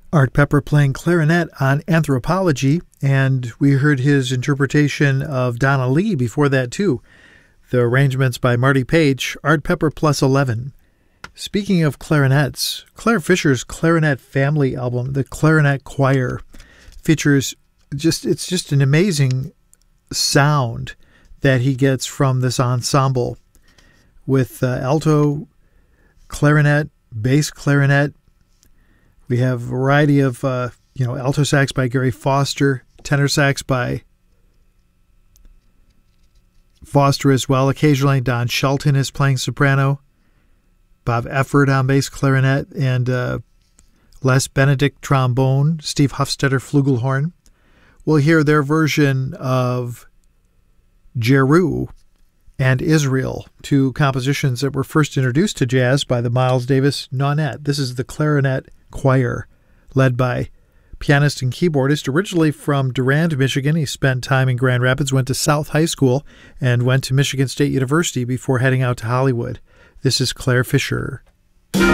Art Pepper playing clarinet on Anthropology, and we heard his interpretation of Donna Lee before that too. The arrangements by Marty Page, Art Pepper plus 11. Speaking of clarinets, Claire Fischer's Clarinet Family album, The Clarinet Choir, features it's just an amazing sound that he gets from this ensemble with alto, clarinet, bass clarinet. We have a variety of, alto sax by Gary Foster, tenor sax by Foster as well. Occasionally, Don Shelton is playing soprano, Bob Efford on bass clarinet, and Les Benedict trombone, Steve Hofstetter flugelhorn. We'll hear their version of Jeru and Israel, two compositions that were first introduced to jazz by the Miles Davis Nonet. This is the Clarinet Choir, led by pianist and keyboardist, originally from Durand, Michigan. He spent time in Grand Rapids, went to South High School, and went to Michigan State University before heading out to Hollywood. This is Claire Fischer.